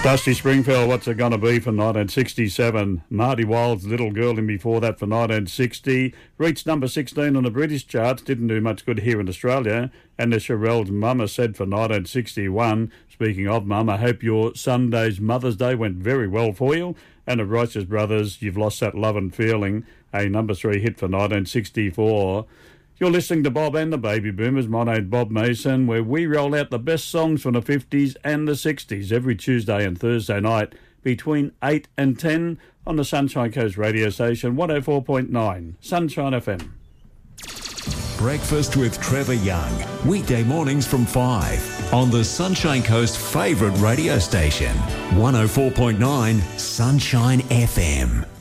Dusty Springfield, what's it going to be for 1967? Marty Wilde's Little Girl in before that for 1960. Reached number 16 on the British charts, didn't do much good here in Australia. And the Shirelles Mama said for 1961. Speaking of Mum, I hope your Sunday's Mother's Day went very well for you. And the Righteous Brothers, You've Lost That Love and Feeling, a number 3 hit for 1964. You're listening to Bob and the Baby Boomers. My name's Bob Mason, where we roll out the best songs from the 50s and the 60s every Tuesday and Thursday night between 8 and 10 on the Sunshine Coast radio station, 104.9 Sunshine FM. Breakfast with Trevor Young, weekday mornings from 5 on the Sunshine Coast favourite radio station, 104.9 Sunshine FM.